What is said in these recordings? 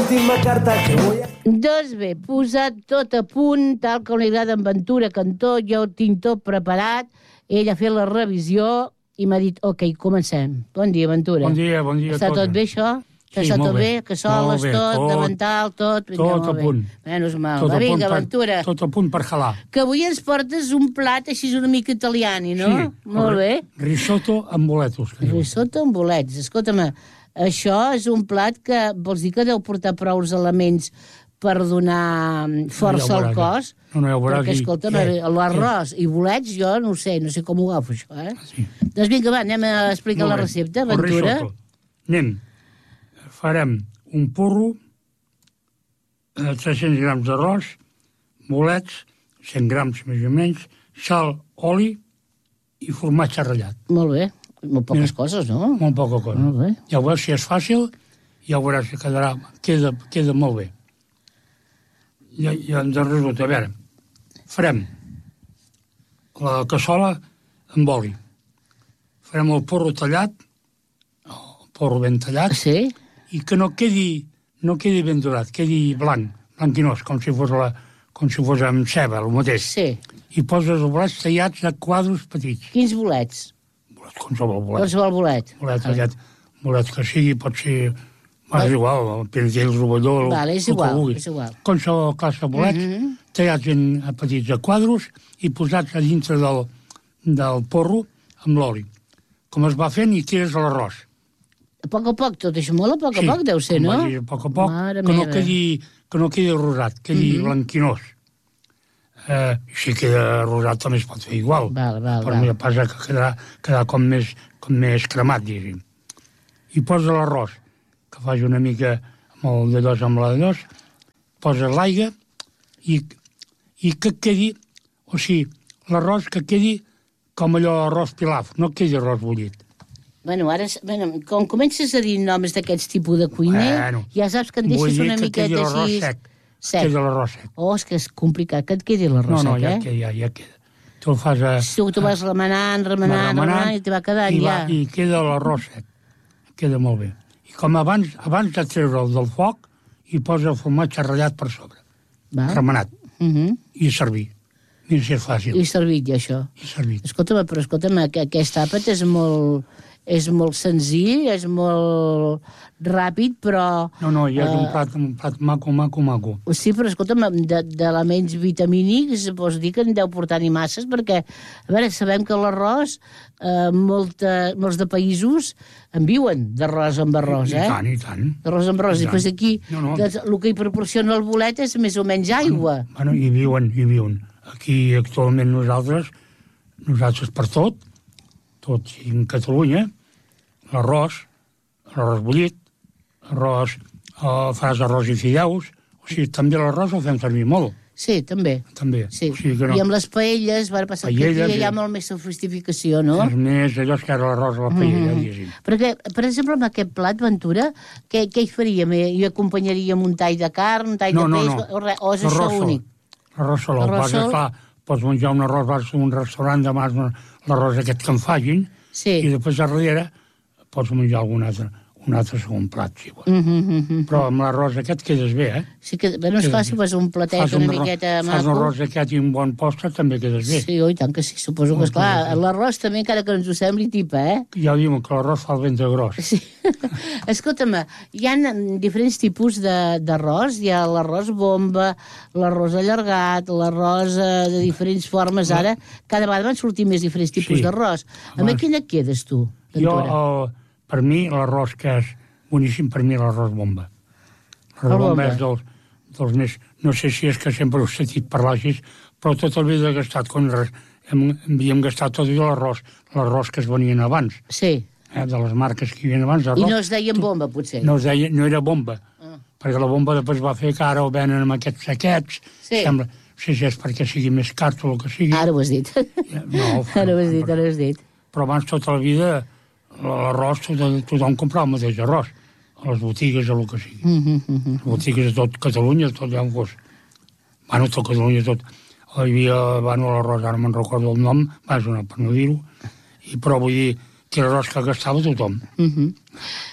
última carta que voy a... Doncs bé, posat tot a punt, tal com li agrada en Ventura Cantó, jo ho tinc tot preparat, ell ha fet la revisió i m'ha dit, ok, comencem. Bon dia, Ventura. Bon dia a tots. Està tot bé, això? Sí, Està molt tot bé? bé. Que soles tot, davantal, tot? Tot a punt. Menys mal. Va, vinga, Ventura. Tot a punt per jalar. Que avui ens portes un plat així una mica italiani, no? Sí. Molt bé. Risotto amb boletos. Risotto amb bolets. Escolta'm, això és un plat que vols dir que deu portar prou elements per donar força al cos? No, ja ho veuràs. Perquè, escolta'm, l'arròs i bolets, jo no sé com ho agafo, això, eh? Sí. Doncs vinga, va, anem a explicar la recepta, Ventura. Anem. Farem un porro, 300 grams d'arròs, bolets, 100 grams més o menys, sal, oli i formatge ratllat. Molt bé. Molt poques coses, no? Molt poca cosa. Molt bé. Ja ho veus, si és fàcil, ja ho veuràs que queda molt bé. Ja ens resulta. A veure, farem la cassola amb oli. Farem el porro tallat, el porro ben tallat, sí? I que no quedi ben dorat, quedi blanquinós, com si fos amb ceba, el mateix. Sí. I poses els bolets tallats a quadros petits. Quins bolets? Qualsevol bolet. Qualsevol bolet. Bolet que sigui, pot ser... És igual, el pinell, el rovelló... Vale, és igual. Qualsevol classe de bolets, tallats a petits a quadros i posats a dintre del porro amb l'oli. Com es va fent i tires a l'arròs. A poc, tot això molt a poc, deu ser, no? Sí, a poc, que no quedi rosat, quedi blanquinós. Si queda rosat també es pot fer igual. Però el que passa que quedarà com més cremat, diguéssim. I posa l'arròs, que faci una mica amb el d'allòs amb la d'allòs, posa l'aigua i que quedi, o sigui, l'arròs que quedi com allò arròs pilaf, no quedi arròs bullit. Bueno, ara, com comences a dir noms d'aquests tipus de cuiner, ja saps que en deixes una miqueta així... Sec. Queda l'arròs sec. Oh, és que és complicat que et quedi l'arròs sec, eh? No, ja queda. Tu el fas a... Tu vas remenant, i te va quedant ja. I queda l'arròs sec. Queda molt bé. I com abans de treure'l del foc, hi posa el formatge ratllat per sobre. Remenat. I servir. Mira si és fàcil. I servit, ja, això. I servit. Escolta'm, aquest àpat és molt senzill, és molt ràpid, però... No, ja és un plat maco. Sí, però escolta'm, d'elements vitamínics vols dir que en deu portar ni masses, perquè, a veure, sabem que l'arròs, molts de països en viuen d'arròs amb arròs, eh? I tant. D'arròs amb arròs. I després aquí, el que hi proporciona el bolet és més o menys aigua. Bueno, hi viuen. Aquí, actualment, nosaltres per tot en Catalunya, l'arròs bullit, fas arròs i fideus, o sigui, també l'arròs el fem servir molt. Sí, també. Sí. O sigui que no. I amb les paelles, va passar que aquí hi ha molt més sofisticació, no? És més allò que era l'arròs a la paella, diguéssim. Perquè, per exemple, amb aquest plat, Ventura, què hi faríem? Hi acompanyaríem un tall de carn, un tall de peix, o és això únic? L'arròs sol. Clar, pots menjar un arròs, vas a un restaurant, demanes l'arròs aquest que en facin, i després a darrere pots menjar un altre segon plat, si vols. Però amb l'arròs aquest quedes bé, eh? Sí, és clar, si fas un platet una miqueta maco... Fas un arròs aquest i un bon postre, també quedes bé. Sí, i tant que sí, suposo que, esclar, l'arròs també, encara que ens ho sembli, tipa, eh? Ja diuen que l'arròs fa el ventre gros. Sí. Escolta'm, hi ha diferents tipus d'arròs. Hi ha l'arròs bomba, l'arròs allargat, l'arròs de diferents formes. Ara, cada vegada van sortir més diferents tipus d'arròs. A mi, quina et quedes, tu, Ventura? Per mi, l'arròs que és boníssim, per mi l'arròs bomba. L'arròs bomba és dels més... No sé si és que sempre ho he sentit parlar així, però tota la vida he gastat, havíem gastat tot l'arròs que es venien abans. Sí. De les marques que hi havia abans. I no es deien bomba, potser? No era bomba, perquè la bomba després va fer que ara ho venen amb aquests saquets. Sí. No sé si és perquè sigui més car o el que sigui. Ara ho has dit. Ara ho has dit. Però abans tota la vida... L'arròs, tothom comprava el mateix arròs, a les botigues o el que sigui. Les botigues de tot Catalunya, tot allà on fos. Tot Catalunya, tot. Hi havia, l'arròs, ara me'n recordo el nom, per no dir-ho, però vull dir que l'arròs que gastava tothom.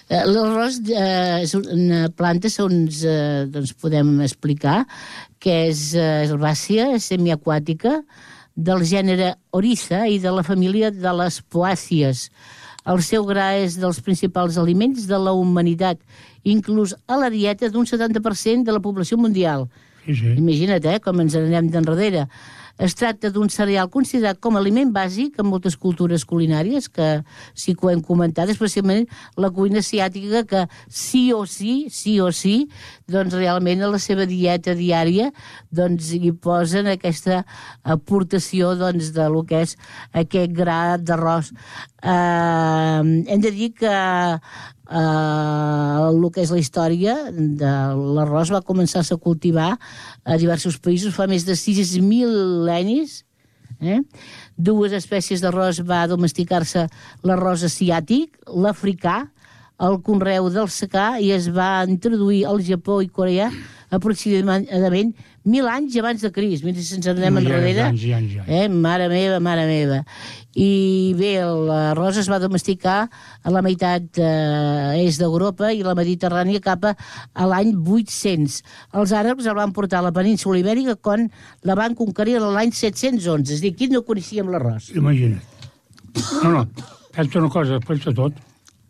L'arròs és una planta, doncs podem explicar, que és herbàcia, semiaquàtica, del gènere Oriza i de la família de les poàcies. El seu gra és dels principals aliments de la humanitat, inclús a la dieta d'un 70% de la població mundial. Sí. Imagina't, com ens anem d'enrere. Es tracta d'un cereal considerat com a aliment bàsic en moltes cultures culinàries, que sí que ho hem comentat, especialment la cuina asiàtica, que sí o sí, doncs realment a la seva dieta diària doncs hi posen aquesta aportació doncs de lo que és aquest gra d'arròs. Hem de dir que el que és la història de l'arròs va començar-se a cultivar a diversos països fa més de 6 mil·lennis. Dues espècies d'arròs va domesticar-se: l'arròs asiàtic, l'africà, el conreu del secà, i es va introduir al Japó i Corea aproximadament 1.000 anys abans de Crist. Mira si ens anem enrere. Mare meva. I bé, l'arròs es va domesticar a la meitat est d'Europa i la Mediterrània cap a l'any 800. Els àrabs el van portar a la península Ibèrica quan la van conquerir l'any 711. És a dir, aquí no coneixíem l'arròs. Imagina't. No, penso una cosa, després de tot,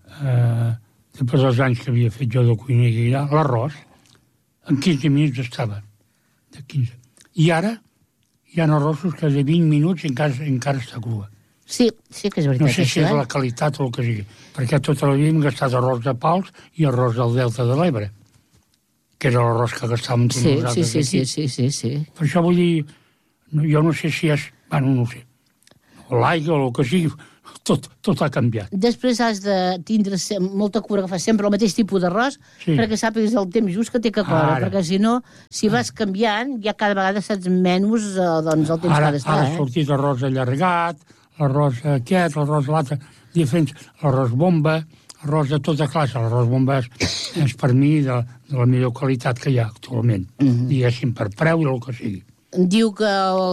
després dels anys que havia fet jo de cuiner, l'arròs, en 15 minuts estava. De 15. I ara hi ha arrossos que de 20 minuts encara està crua. Sí que és veritat. No sé si és la qualitat o el que sigui, perquè tota la vida hem gastat arròs de Pals i arròs del Delta de l'Ebre, que era l'arròs que gastàvem tots nosaltres aquí. Sí. Per això vull dir, jo no sé si és, no sé, o l'aigua o el que sigui, tot ha canviat. Després has de tindre molta cura que fas sempre el mateix tipus d'arròs, perquè sàpigues el temps just que té que córrer, perquè si no, si vas canviant, ja cada vegada saps menys doncs, el temps que ha d'estar. Ara ha sortit arròs allargat, l'arròs aquest, l'arròs l'altre, diferents, l'arròs bomba, arròs de tota classe. L'arròs bomba és per mi de la millor qualitat que hi ha actualment, diguéssim, per preu i el que sigui. Diu que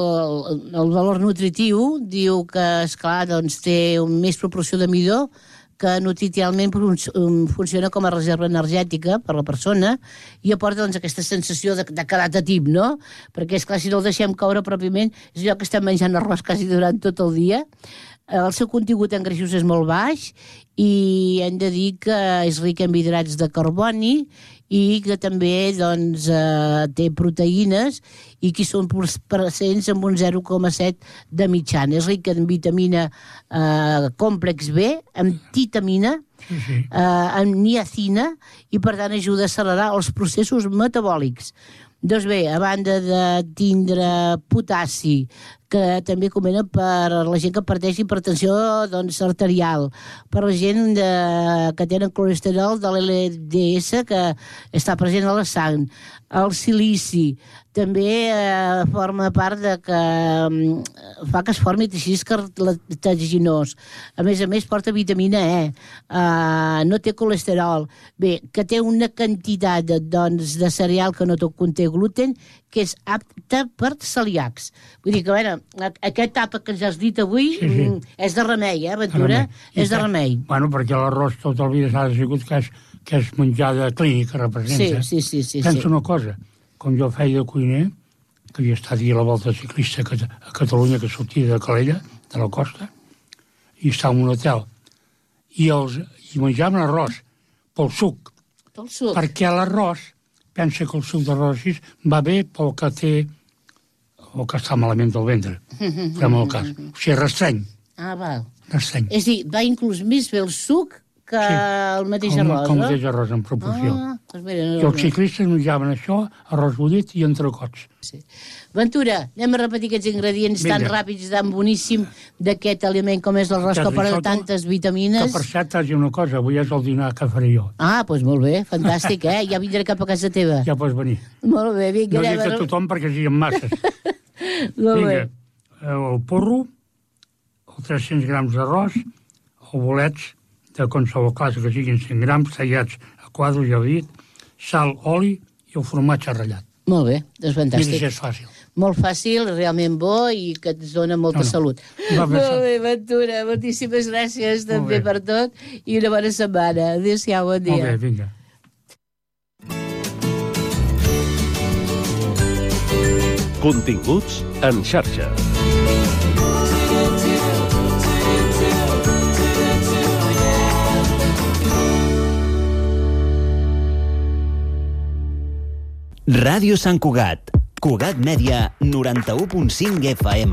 el valor nutritiu, diu que, esclar, doncs té més proporció de midó, que nutricionalment funciona com a reserva energètica per a la persona i aporta doncs, aquesta sensació de quedat a tip, no? Perquè, esclar, si no el deixem coure pròpiament, és allò que estem menjant arròs quasi durant tot el dia. El seu contingut en greixos és molt baix i hem de dir que és ric en hidrats de carboni i que també doncs, té proteïnes i que són presents amb un 0,7 de mitjana. És ric en vitamina còmplex B, amb titamina, amb niacina, i per tant ajuda a accelerar els processos metabòlics. Doncs bé, a banda de tindre potassi, que també convena per la gent que pateix hipertensió doncs, arterial, per la gent que tenen colesterol de l'LDS que està present a la sang, el silici, també forma part de que fa que es formi teixit cartilaginós. A més, porta vitamina E, no té colesterol. Bé, que té una quantitat doncs, de cereal que no conté gluten, que és apte per celíacs. Vull dir que, a veure, aquest àpat que ens has dit avui és de remei, Ventura? És de remei. Bueno, perquè l'arròs tot el vida s'ha sigut que és menjada clínica, representa. Sí. Penso una cosa, com jo feia de cuiner, que havia estat a la volta ciclista a Catalunya, que sortia de Calella, de la costa, i estava en un hotel, i menjaven arròs pel suc. Pel suc. Perquè l'arròs, pensa que el suc d'arròs va bé pel que té o que està malament del ventre, fem el cas. O sigui, restreny. Val. Restreny. És a dir, va inclús més bé el suc que el mateix arròs, no? El mateix arròs, en proporció. I els ciclistes menjaven això, arròs bullit i entrecots. Sí. Ventura, anem a repetir aquests ingredients tan ràpids, tan boníssim d'aquest aliment com és l'arròs, que aporta tantes vitamines. Que per cert, t'has dit una cosa, avui és el dinar que faré jo. Doncs molt bé, fantàstic, Ja vindré cap a casa teva. Ja pots venir. Molt bé, vinga. No dic a tothom perquè siguin masses. Vinga, el porro, els 300 grams d'arròs, els bolets de qualsevol classe que siguin 100 grams, tallats a quadros, ja ho he dit, sal, oli i el formatge ratllat. Molt bé, doncs fantàstic. Mira si és fàcil. molt fàcil, realment bo i que et dona molta salut. Molt bé, Ventura, moltíssimes gràcies també per tot i una bona setmana. Adéu-siau, bon dia. Molt bé, vinga. Continguts en xarxa. Ràdio Sant Cugat. Cugat Mèdia, 91.5 FM.